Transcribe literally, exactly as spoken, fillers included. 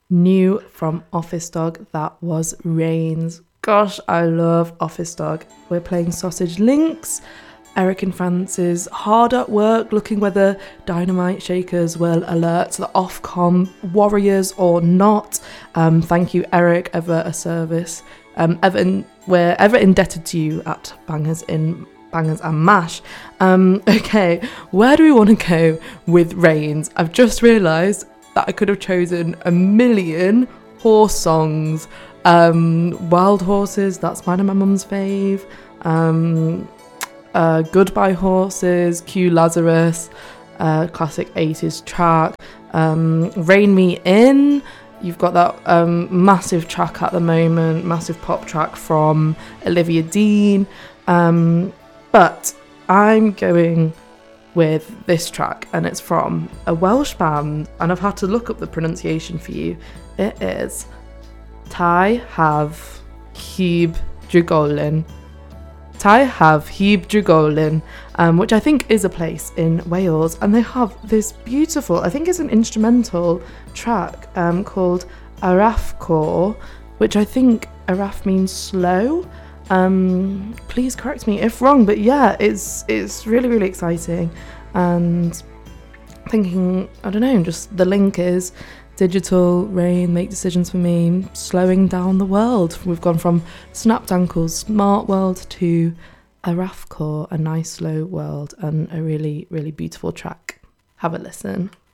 New from Office Dog, that was Rains. Gosh, I love Office Dog. We're playing Sausage Links. Eric and Francis hard at work looking whether Dynamite Shakers will alert the Ofcom warriors or not. Um, thank you, Eric, ever a service. Um, ever in, we're ever indebted to you at Bangers in Bangers and Mash. Um, okay, where do we want to go with Rains? I've just realised that I could have chosen a million horse songs. Um, Wild Horses, that's mine and my mum's fave. Um, uh, Goodbye Horses, Q Lazarus, uh, classic eighties track. Um, Rein Me In, you've got that um, massive track at the moment, massive pop track from Olivia Dean. Um, but I'm going with this track, and it's from a Welsh band, and I've had to look up the pronunciation for you. It is Tai Have Hib Drigolyn. Tai Have Hib Drigolyn, um, which I think is a place in Wales, and they have this beautiful, I think it's an instrumental track um, called Arafcor, which I think Araf means slow. Um, please correct me if wrong, but yeah, it's it's really really exciting, and thinking, I don't know, just the link is digital rain, make decisions for me, slowing down the world. We've gone from snapped ankles, smart world to Arafcor, a nice slow world, and a really really beautiful track. Have a listen.